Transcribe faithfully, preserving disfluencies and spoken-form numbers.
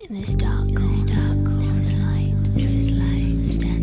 In this dark, in this dark, there is light, there is light. Stand